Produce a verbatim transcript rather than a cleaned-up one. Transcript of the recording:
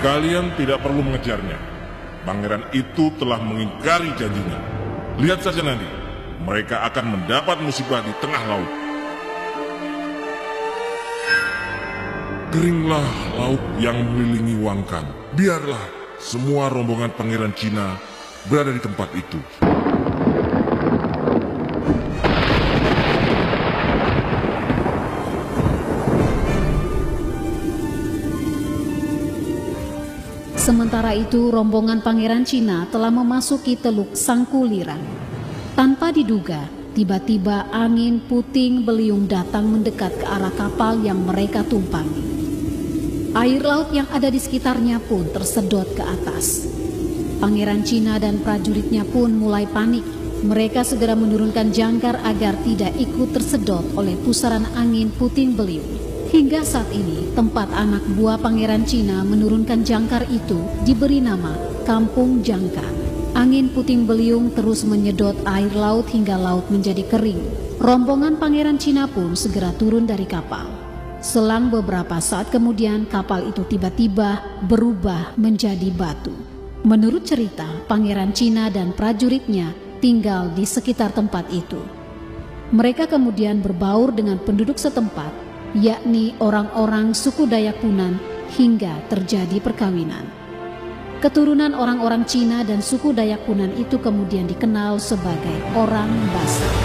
Kalian tidak perlu mengejarnya. Pangeran itu telah mengingkari janjinya. Lihat saja nanti, mereka akan mendapat musibah di tengah laut. Keringlah laut yang mengelilingi Wangkang. Biarlah semua rombongan Pangeran Cina berada di tempat itu. Sementara itu, rombongan Pangeran Cina telah memasuki Teluk Sangkulirang. Tanpa diduga, tiba-tiba angin puting beliung datang mendekat ke arah kapal yang mereka tumpangi. Air laut yang ada di sekitarnya pun tersedot ke atas. Pangeran Cina dan prajuritnya pun mulai panik. Mereka segera menurunkan jangkar agar tidak ikut tersedot oleh pusaran angin puting beliung. Hingga saat ini, tempat anak buah Pangeran Cina menurunkan jangkar itu diberi nama Kampung Jangkar. Angin puting beliung terus menyedot air laut hingga laut menjadi kering. Rombongan Pangeran Cina pun segera turun dari kapal. Selang beberapa saat kemudian, kapal itu tiba-tiba berubah menjadi batu. Menurut cerita, Pangeran Cina dan prajuritnya tinggal di sekitar tempat itu. Mereka kemudian berbaur dengan penduduk setempat, yakni orang-orang suku Dayak Punan, hingga terjadi perkawinan. Keturunan orang-orang Cina dan suku Dayak Punan itu kemudian dikenal sebagai orang Basa.